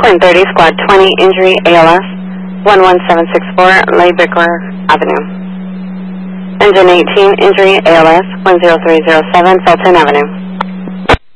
Quinn 30, Squad 20, injury ALS, 11764 Laybricker Avenue. Engine 18, injury ALS, 10307 Felton Avenue.